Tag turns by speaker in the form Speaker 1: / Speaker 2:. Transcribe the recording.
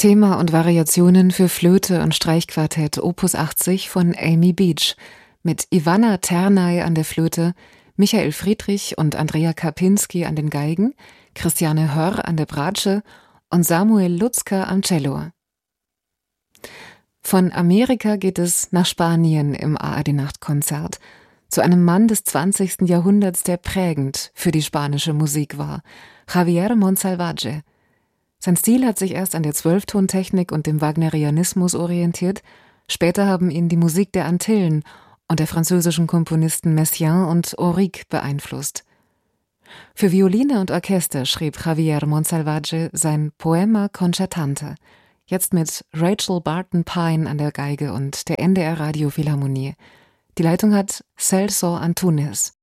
Speaker 1: Thema und Variationen für Flöte und Streichquartett Opus 80 von Amy Beach mit Ivana Ternay an der Flöte, Michael Friedrich und Andrea Karpinski an den Geigen, Christiane Hörr an der Bratsche und Samuel Lutzka am Cello. Von Amerika geht es nach Spanien im ARD-Nachtkonzert, zu einem Mann des 20. Jahrhunderts, der prägend für die spanische Musik war, Javier Monsalvatge. Sein Stil hat sich erst an der Zwölftontechnik und dem Wagnerianismus orientiert, später haben ihn die Musik der Antillen und der französischen Komponisten Messiaen und Auric beeinflusst. Für Violine und Orchester schrieb Javier Monsalvatge sein Poema Concertante, jetzt mit Rachel Barton Pine an der Geige und der NDR Radiophilharmonie. Die Leitung hat Celso Antunes.